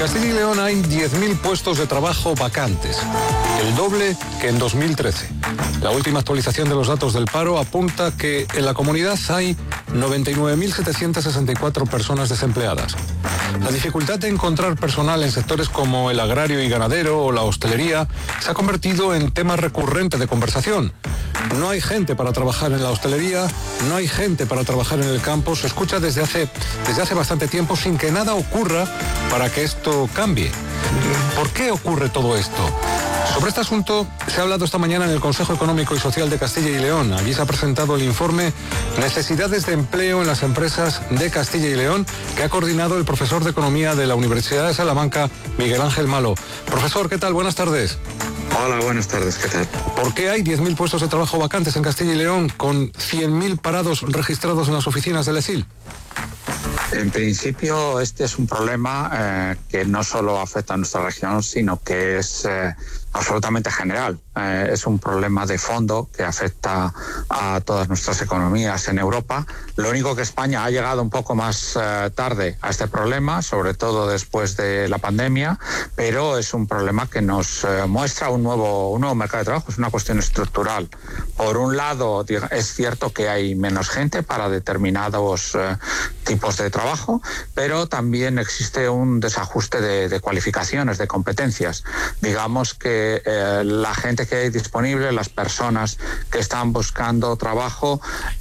Castilla y León hay 10.000 puestos de trabajo vacantes, el doble que en 2013. La última actualización de los datos del paro apunta que en la comunidad hay 99.764 personas desempleadas. La dificultad de encontrar personal en sectores como el agrario y ganadero o la hostelería se ha convertido en tema recurrente de conversación. No hay gente para trabajar en la hostelería, no hay gente para trabajar en el campo. Se escucha desde hace bastante tiempo sin que nada ocurra para que esto cambie. ¿Por qué ocurre todo esto? Sobre este asunto se ha hablado esta mañana en el Consejo Económico y Social de Castilla y León. Allí se ha presentado el informe Necesidades de empleo en las empresas de Castilla y León, que ha coordinado el profesor de Economía de la Universidad de Salamanca, Miguel Ángel Malo. Profesor, ¿qué tal? Buenas tardes. Hola, buenas tardes, ¿qué tal? ¿Por qué hay 10.000 puestos de trabajo vacantes en Castilla y León con 100.000 parados registrados en las oficinas del ESIL? En principio, este es un problema que no solo afecta a nuestra región, sino que es absolutamente general. Es un problema de fondo que afecta a todas nuestras economías en Europa. Lo único que España ha llegado un poco más tarde a este problema, sobre todo después de la pandemia, pero es un problema que nos muestra un nuevo mercado de trabajo. Es una cuestión estructural. Por un lado, es cierto que hay menos gente para determinados tipos de trabajo, pero también existe un desajuste de cualificaciones, de competencias. Digamos que la gente que hay disponible, las personas que están buscando trabajo,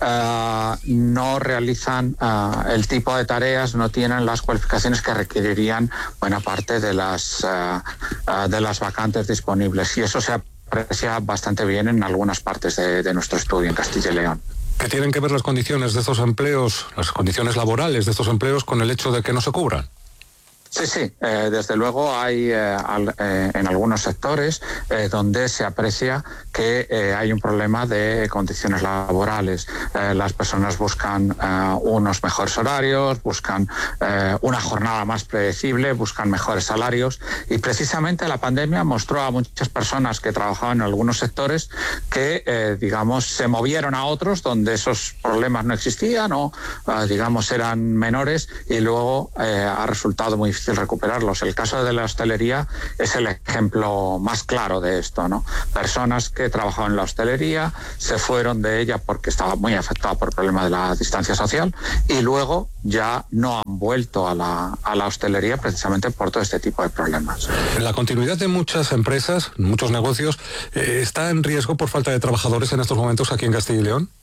no realizan el tipo de tareas, no tienen las cualificaciones que requerirían buena parte de las vacantes disponibles. Y eso se aprecia bastante bien en algunas partes de nuestro estudio en Castilla y León. ¿Qué tienen que ver las condiciones de estos empleos, las condiciones laborales de estos empleos, con el hecho de que no se cubran? Sí, desde luego hay en algunos sectores donde se aprecia que hay un problema de condiciones laborales. Las personas buscan unos mejores horarios, buscan una jornada más predecible, buscan mejores salarios, y precisamente la pandemia mostró a muchas personas que trabajaban en algunos sectores que, se movieron a otros donde esos problemas no existían o, eran menores, y luego ha resultado muy difícil recuperarlos. El caso de la hostelería es el ejemplo más claro de esto, ¿no? Personas que trabajaban en la hostelería se fueron de ella porque estaba muy afectada por el problema de la distancia social, y luego ya no han vuelto a la hostelería precisamente por todo este tipo de problemas. La continuidad de muchas empresas, muchos negocios, ¿está en riesgo por falta de trabajadores en estos momentos aquí en Castilla y León?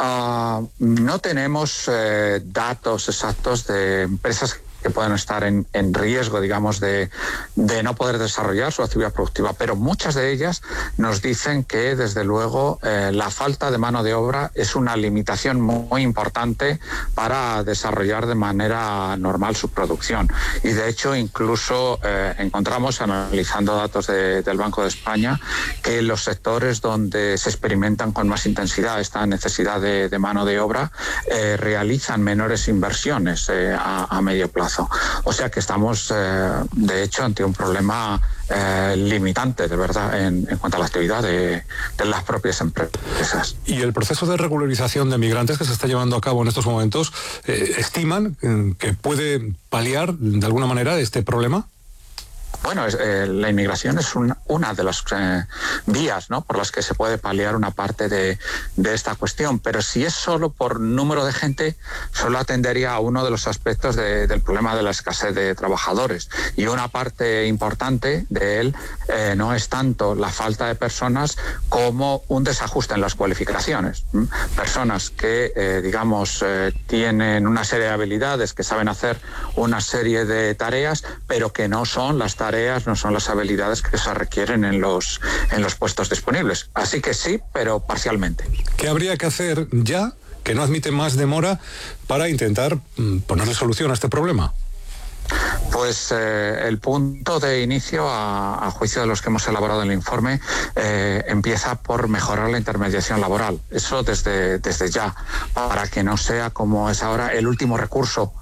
No tenemos datos exactos de empresas que pueden estar en riesgo, de no poder desarrollar su actividad productiva, pero muchas de ellas nos dicen que, desde luego, la falta de mano de obra es una limitación muy importante para desarrollar de manera normal su producción. Y, de hecho, incluso encontramos, analizando datos del Banco de España, que los sectores donde se experimentan con más intensidad esta necesidad de mano de obra realizan menores inversiones a medio plazo. O sea que estamos, de hecho, ante un problema limitante, de verdad, en cuanto a la actividad de las propias empresas. ¿Y el proceso de regularización de migrantes que se está llevando a cabo en estos momentos, estiman que puede paliar de alguna manera este problema? Bueno, la inmigración es una de las vías, ¿no?, por las que se puede paliar una parte de esta cuestión, pero si es solo por número de gente, solo atendería a uno de los aspectos del problema de la escasez de trabajadores, y una parte importante de él no es tanto la falta de personas como un desajuste en las cualificaciones. Personas que, tienen una serie de habilidades, que saben hacer una serie de tareas, pero que no son las tareas, no son las habilidades que se requieren en los puestos disponibles. Así que sí, pero parcialmente. ¿Qué habría que hacer ya, que no admite más demora, para intentar ponerle solución a este problema? Pues el punto de inicio, a juicio de los que hemos elaborado el informe, empieza por mejorar la intermediación laboral. Eso desde ya, para que no sea, como es ahora, el último recurso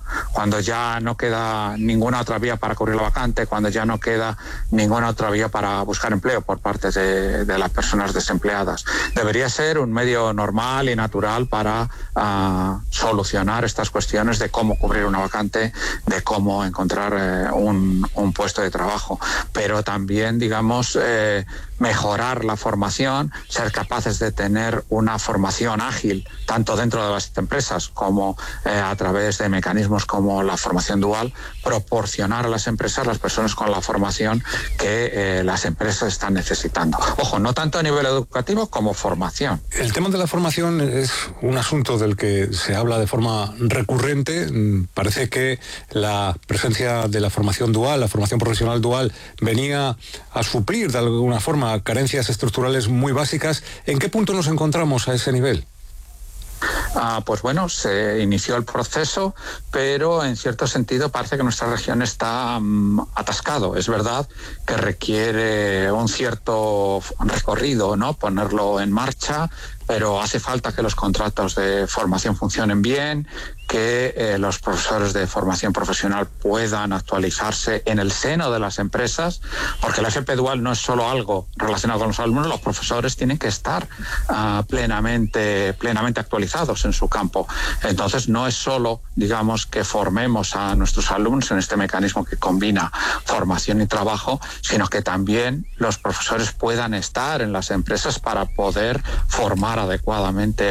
cuando ya no queda ninguna otra vía para cubrir la vacante, cuando ya no queda ninguna otra vía para buscar empleo por parte de las personas desempleadas. Debería ser un medio normal y natural para solucionar estas cuestiones de cómo cubrir una vacante, de cómo encontrar un puesto de trabajo, pero también, digamos, mejorar la formación, ser capaces de tener una formación ágil, tanto dentro de las empresas como a través de mecanismos como la formación dual, proporcionar a las empresas las personas con la formación que las empresas están necesitando. Ojo, no tanto a nivel educativo como formación. El tema de la formación es un asunto del que se habla de forma recurrente. Parece que la presencia de la formación dual, la formación profesional dual, venía a suplir de alguna forma carencias estructurales muy básicas. ¿En qué punto nos encontramos a ese nivel? Pues bueno, se inició el proceso, pero en cierto sentido parece que nuestra región está atascado. Es verdad que requiere un cierto recorrido, ¿no? Ponerlo en marcha, pero hace falta que los contratos de formación funcionen bien, que los profesores de formación profesional puedan actualizarse en el seno de las empresas, porque la FP Dual no es solo algo relacionado con los alumnos, los profesores tienen que estar plenamente actualizados en su campo. Entonces no es solo, digamos, que formemos a nuestros alumnos en este mecanismo que combina formación y trabajo, sino que también los profesores puedan estar en las empresas para poder formar adecuadamente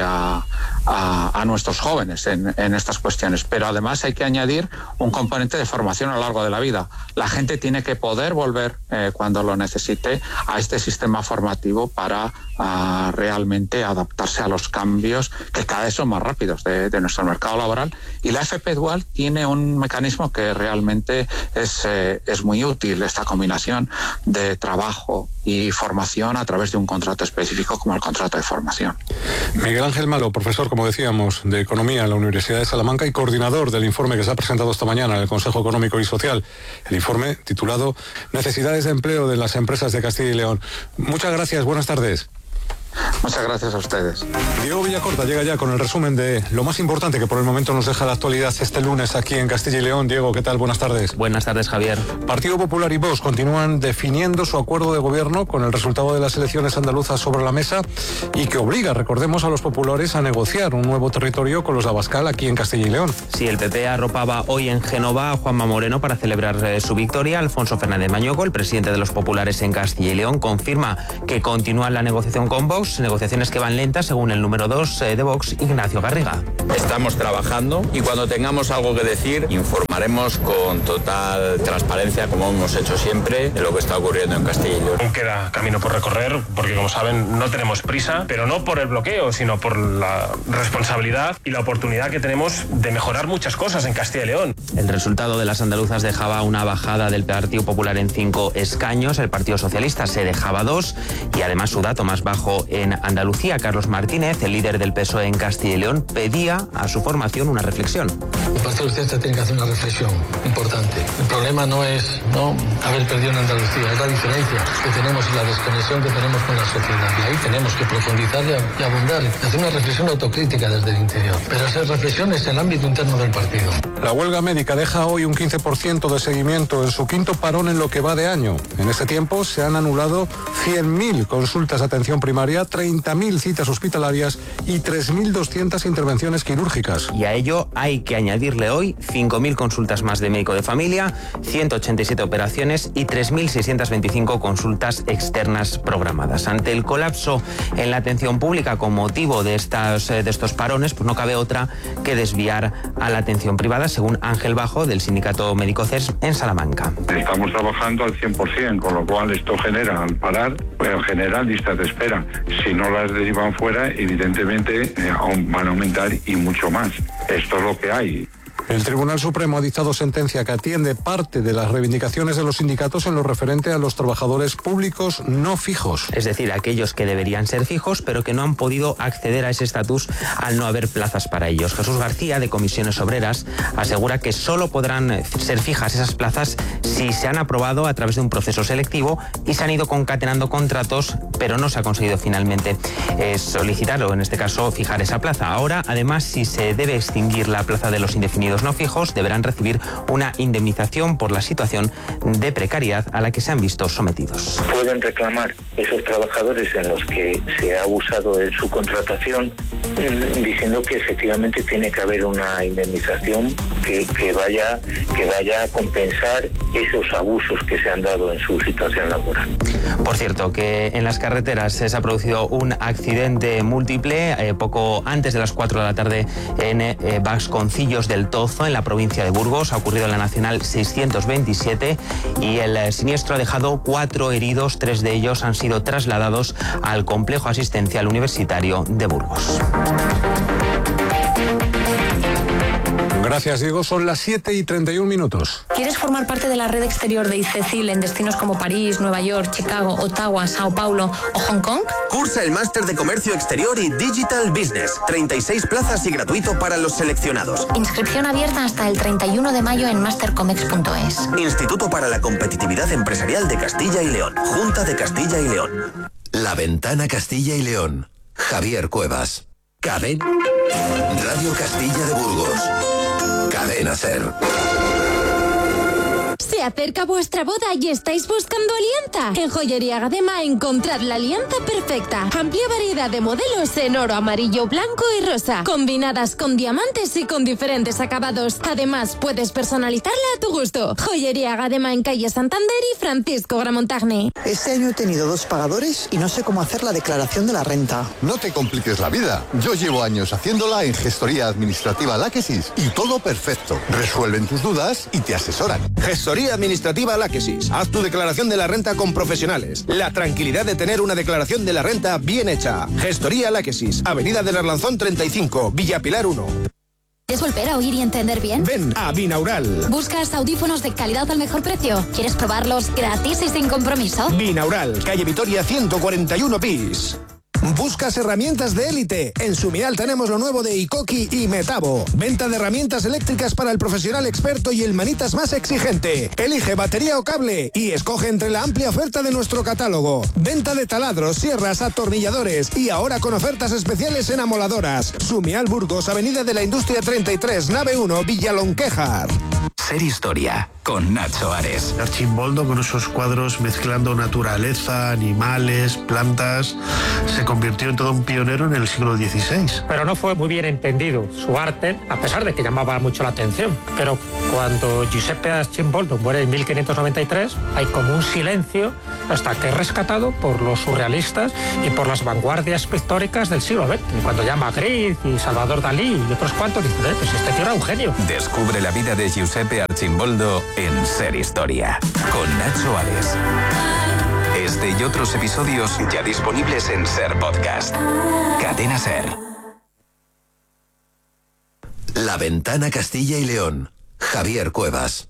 a nuestros jóvenes en estas cuestiones. Pero además hay que añadir un componente de formación a lo largo de la vida. La gente tiene que poder volver cuando lo necesite a este sistema formativo para realmente adaptarse a los cambios que cada vez son más rápidos de nuestro mercado laboral, y la FP Dual tiene un mecanismo que realmente es muy útil, esta combinación de trabajo y formación a través de un contrato específico como el contrato de formación. Miguel Ángel Malo, profesor, como decíamos, de Economía en la Universidad de Salamanca y coordinador del informe que se ha presentado esta mañana en el Consejo Económico y Social, el informe titulado Necesidades de empleo de las empresas de Castilla y León. Muchas gracias, buenas tardes. Muchas gracias a ustedes. Diego Villacorta llega ya con el resumen de lo más importante que por el momento nos deja la actualidad este lunes aquí en Castilla y León. Diego, ¿qué tal? Buenas tardes. Buenas tardes, Javier. Partido Popular y Vox continúan definiendo su acuerdo de gobierno con el resultado de las elecciones andaluzas sobre la mesa y que obliga, recordemos, a los populares a negociar un nuevo territorio con los de Abascal aquí en Castilla y León. Sí, el PP arropaba hoy en Génova a Juanma Moreno para celebrar su victoria. Alfonso Fernández Mañueco, el presidente de los populares en Castilla y León, confirma que continúa la negociación con Vox, negociaciones que van lentas según el número 2 de Vox, Ignacio Garriga. Estamos trabajando y cuando tengamos algo que decir informaremos con total transparencia, como hemos hecho siempre, de lo que está ocurriendo en Castilla y León. Aún queda camino por recorrer porque, como saben, no tenemos prisa, pero no por el bloqueo, sino por la responsabilidad y la oportunidad que tenemos de mejorar muchas cosas en Castilla y León. El resultado de las andaluzas dejaba una bajada del Partido Popular en 5 escaños, el Partido Socialista se dejaba 2 y además su dato más bajo en Andalucía. Carlos Martínez, el líder del PSOE en Castilla y León, pedía a su formación una reflexión. El Partido Socialista tiene que hacer una reflexión importante. El problema no es no haber perdido en Andalucía, es la diferencia que tenemos y la desconexión que tenemos con la sociedad. Y ahí tenemos que profundizar y abundar, y hacer una reflexión autocrítica desde el interior. Pero esa reflexión es el ámbito interno del partido. La huelga médica deja hoy un 15% de seguimiento en su quinto parón en lo que va de año. En este tiempo se han anulado 100.000 consultas de atención primaria, 30.000 citas hospitalarias y 3.200 intervenciones quirúrgicas. Y a ello hay que añadirle hoy 5.000 consultas más de médico de familia, 187 operaciones y 3.625 consultas externas programadas. Ante el colapso en la atención pública con motivo de estos parones, pues no cabe otra que desviar a la atención privada, según Ángel Bajo, del sindicato Médico CES en Salamanca. Estamos trabajando al 100%, con lo cual esto genera, al parar, genera listas de espera. Si no las derivan fuera, evidentemente van a aumentar y mucho más. Esto es lo que hay. El Tribunal Supremo ha dictado sentencia que atiende parte de las reivindicaciones de los sindicatos en lo referente a los trabajadores públicos no fijos. Es decir, aquellos que deberían ser fijos, pero que no han podido acceder a ese estatus al no haber plazas para ellos. Jesús García, de Comisiones Obreras, asegura que solo podrán ser fijas esas plazas si se han aprobado a través de un proceso selectivo y se han ido concatenando contratos pero no se ha conseguido finalmente solicitar, o en este caso fijar esa plaza. Ahora, además, si se debe extinguir la plaza de los indefinidos no fijos, deberán recibir una indemnización por la situación de precariedad a la que se han visto sometidos. Pueden reclamar esos trabajadores en los que se ha abusado de su contratación, diciendo que efectivamente tiene que haber una indemnización que vaya a compensar esos abusos que se han dado en su situación laboral. Por cierto, que en las carreteras se ha producido un accidente múltiple poco antes de las 4 de la tarde en Vasconcillos del Tozo, en la provincia de Burgos. Ha ocurrido en la Nacional 627 y el siniestro ha dejado 4 heridos. 3 de ellos han sido trasladados al complejo asistencial universitario de Burgos. Gracias, Diego. Son las 7:31. ¿Quieres formar parte de la red exterior de ICECIL en destinos como París, Nueva York, Chicago, Ottawa, Sao Paulo o Hong Kong? Cursa el Máster de Comercio Exterior y Digital Business. 36 plazas y gratuito para los seleccionados. Inscripción abierta hasta el 31 de mayo en mastercomex.es. Instituto para la Competitividad Empresarial de Castilla y León. Junta de Castilla y León. La Ventana Castilla y León. Javier Cuevas. Cadena. Radio Castilla de Burgos. Cadena SER. Se acerca vuestra boda y estáis buscando alianza. En Joyería Gadema encontrad la alianza perfecta. Amplia variedad de modelos en oro, amarillo, blanco y rosa, combinadas con diamantes y con diferentes acabados. Además, puedes personalizarla a tu gusto. Joyería Gadema en calle Santander y Francisco Gramontagne. Este año he tenido 2 pagadores y no sé cómo hacer la declaración de la renta. No te compliques la vida. Yo llevo años haciéndola en Gestoría Administrativa Láquesis y todo perfecto. Resuelven tus dudas y te asesoran. Gestoría Administrativa Láquesis. Haz tu declaración de la renta con profesionales. La tranquilidad de tener una declaración de la renta bien hecha. Gestoría Láquesis. Avenida del Arlanzón 35, Villapilar 1. ¿Quieres volver a oír y entender bien? Ven a Binaural. ¿Buscas audífonos de calidad al mejor precio? ¿Quieres probarlos gratis y sin compromiso? Binaural, calle Vitoria 141 bis. ¿Buscas herramientas de élite? En Sumial tenemos lo nuevo de Ikoki y Metabo. Venta de herramientas eléctricas para el profesional experto y el manitas más exigente. Elige batería o cable y escoge entre la amplia oferta de nuestro catálogo. Venta de taladros, sierras, atornilladores y ahora con ofertas especiales en amoladoras. Sumial Burgos, Avenida de la Industria 33, nave 1, Villalonquejar. Ser Historia, con Nacho Ares. Archimboldo, con esos cuadros mezclando naturaleza, animales, plantas, se convirtió en todo un pionero en el siglo XVI. Pero no fue muy bien entendido su arte, a pesar de que llamaba mucho la atención. Pero cuando Giuseppe Archimboldo muere en 1593, hay como un silencio hasta que es rescatado por los surrealistas y por las vanguardias pictóricas del siglo XX. Cuando ya Magritte y Salvador Dalí y otros cuantos dicen, pues este tío era un genio. Descubre la vida de Giuseppe Archimboldo en Ser Historia, con Nacho Ares. Este y otros episodios ya disponibles en Ser Podcast. Cadena Ser. La Ventana Castilla y León. Javier Cuevas.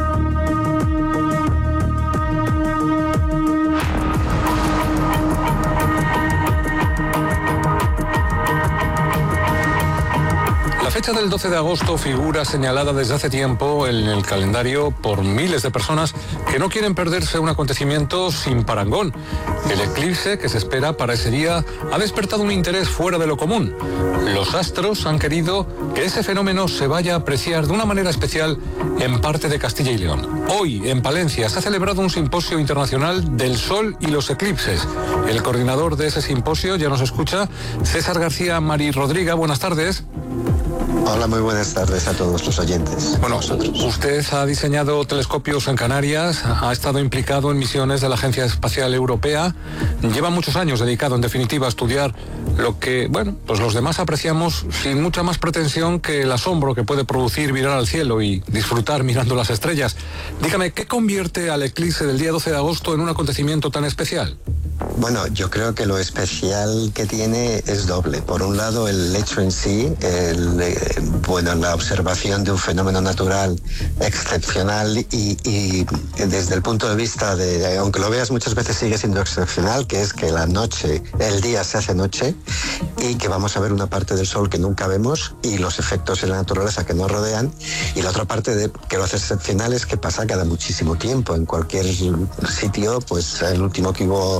La fecha del 12 de agosto figura señalada desde hace tiempo en el calendario por miles de personas que no quieren perderse un acontecimiento sin parangón. El eclipse que se espera para ese día ha despertado un interés fuera de lo común. Los astros han querido que ese fenómeno se vaya a apreciar de una manera especial en parte de Castilla y León. Hoy, en Palencia, se ha celebrado un simposio internacional del Sol y los eclipses. El coordinador de ese simposio ya nos escucha, César García Mari Rodríguez. Buenas tardes. Hola, muy buenas tardes a todos los oyentes. Bueno, usted ha diseñado telescopios en Canarias, ha estado implicado en misiones de la Agencia Espacial Europea, lleva muchos años dedicado, en definitiva, a estudiar lo que, bueno, pues los demás apreciamos sin mucha más pretensión que el asombro que puede producir mirar al cielo y disfrutar mirando las estrellas. Dígame, ¿qué convierte al eclipse del día 12 de agosto en un acontecimiento tan especial? Bueno, yo creo que lo especial que tiene es doble. Por un lado, el hecho en sí, la observación de un fenómeno natural excepcional y desde el punto de vista de, aunque lo veas muchas veces sigue siendo excepcional, que es que el día se hace noche y que vamos a ver una parte del sol que nunca vemos y los efectos en la naturaleza que nos rodean. Y la otra parte que lo hace excepcional es que pasa cada muchísimo tiempo. En cualquier sitio, pues el último que hubo en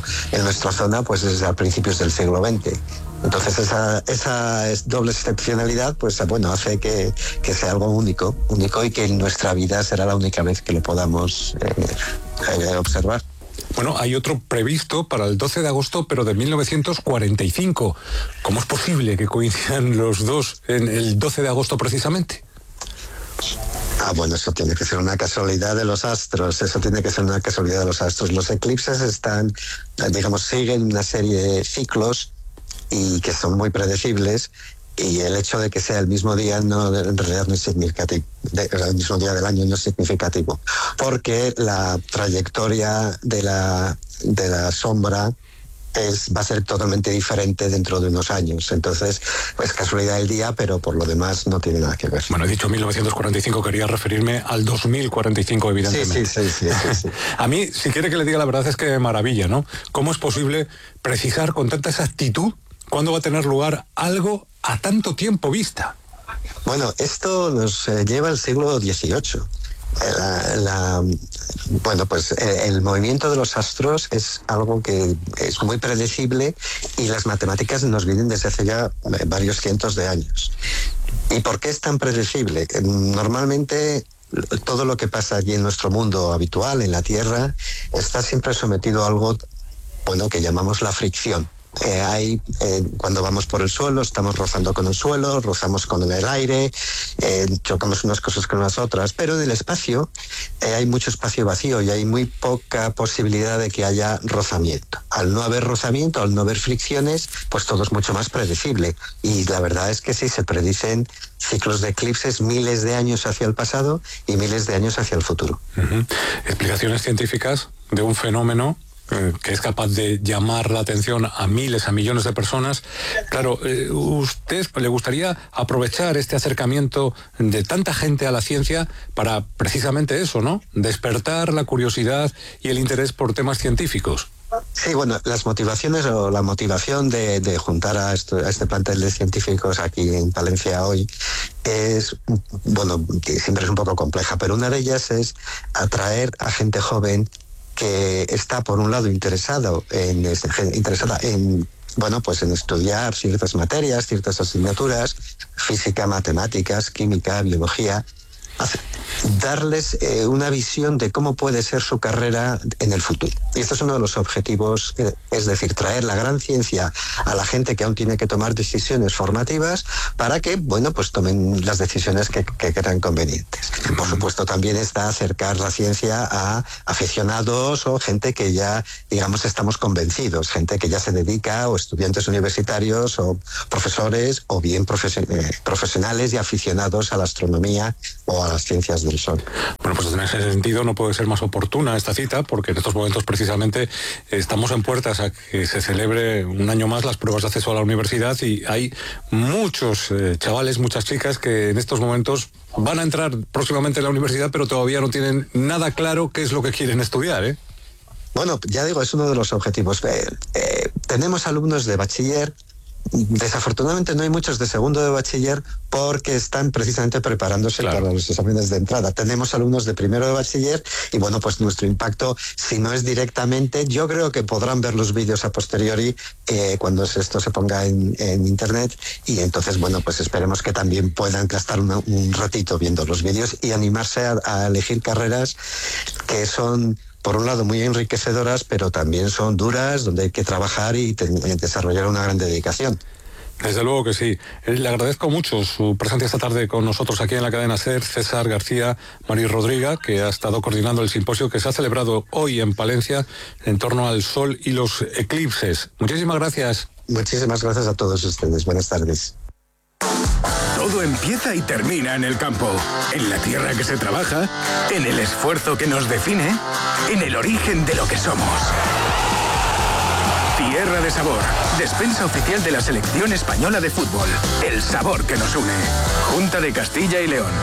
nuestra zona pues desde a principios del siglo XX. Entonces esa doble excepcionalidad pues bueno, hace que sea algo único y que en nuestra vida será la única vez que lo podamos observar. Bueno, hay otro previsto para el 12 de agosto, pero de 1945. ¿Cómo es posible que coincidan los dos en el 12 de agosto precisamente? Bueno, eso tiene que ser una casualidad de los astros, Los eclipses siguen una serie de ciclos y que son muy predecibles, y el hecho de que sea el mismo día en realidad no es significativo, el mismo día del año no es significativo, porque la trayectoria de la sombra va a ser totalmente diferente dentro de unos años. Entonces, pues casualidad del día, pero por lo demás no tiene nada que ver. Bueno, he dicho 1945, quería referirme al 2045, evidentemente. Sí. A mí, si quiere que le diga la verdad, es que me maravilla, ¿no? ¿Cómo es posible precisar con tanta exactitud cuándo va a tener lugar algo a tanto tiempo vista? Bueno, esto nos lleva al siglo XVIII. El movimiento de los astros es algo que es muy predecible y las matemáticas nos vienen desde hace ya varios cientos de años. ¿Y por qué es tan predecible? Normalmente todo lo que pasa allí en nuestro mundo habitual, en la Tierra, está siempre sometido a algo que llamamos la fricción. Cuando vamos por el suelo, estamos rozando con el suelo, rozamos con el aire, chocamos unas cosas con las otras, pero en el espacio hay mucho espacio vacío y hay muy poca posibilidad de que haya rozamiento. Al no haber rozamiento, al no haber fricciones, pues todo es mucho más predecible. Y la verdad es que sí, se predicen ciclos de eclipses miles de años hacia el pasado y miles de años hacia el futuro. Explicaciones científicas de un fenómeno que es capaz de llamar la atención a miles, a millones de personas. Claro, ¿usted le gustaría aprovechar este acercamiento de tanta gente a la ciencia para precisamente eso, ¿no? Despertar la curiosidad y el interés por temas científicos. Sí, bueno, las motivaciones o la motivación de juntar a este plantel de científicos aquí en Palencia hoy es, que siempre es un poco compleja, pero una de ellas es atraer a gente joven que está, por un lado, interesada en estudiar ciertas materias, ciertas asignaturas, física, matemáticas, química, biología, darles una visión de cómo puede ser su carrera en el futuro. Y este es uno de los objetivos, es decir, traer la gran ciencia a la gente que aún tiene que tomar decisiones formativas para que, tomen las decisiones que crean convenientes. Por supuesto, también está acercar la ciencia a aficionados o gente que ya, estamos convencidos, gente que ya se dedica, o estudiantes universitarios, o profesores, o bien profesionales y aficionados a la astronomía o a las ciencias del sol. Bueno, pues en ese sentido no puede ser más oportuna esta cita, porque en estos momentos precisamente estamos en puertas a que se celebre un año más las pruebas de acceso a la universidad, y hay muchos chavales, muchas chicas que en estos momentos van a entrar próximamente en la universidad, pero todavía no tienen nada claro qué es lo que quieren estudiar, ¿eh? Bueno, ya digo, es uno de los objetivos. Tenemos alumnos de bachiller. Desafortunadamente no hay muchos de segundo de bachiller porque están precisamente preparándose para los exámenes de entrada. Tenemos alumnos de primero de bachiller y nuestro impacto, si no es directamente, yo creo que podrán ver los vídeos a posteriori cuando esto se ponga en internet, y entonces esperemos que también puedan gastar un ratito viendo los vídeos y animarse a elegir carreras que son, por un lado, muy enriquecedoras, pero también son duras, donde hay que trabajar y desarrollar una gran dedicación. Desde luego que sí. Le agradezco mucho su presencia esta tarde con nosotros aquí en la cadena SER, César García Marí Rodríguez, que ha estado coordinando el simposio que se ha celebrado hoy en Palencia en torno al Sol y los eclipses. Muchísimas gracias. Muchísimas gracias a todos ustedes. Buenas tardes. Todo empieza y termina en el campo, en la tierra que se trabaja, en el esfuerzo que nos define, en el origen de lo que somos. Tierra de Sabor, despensa oficial de la selección española de fútbol. El sabor que nos une. Junta de Castilla y León.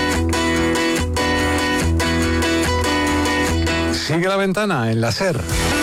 Sigue la ventana en la SER.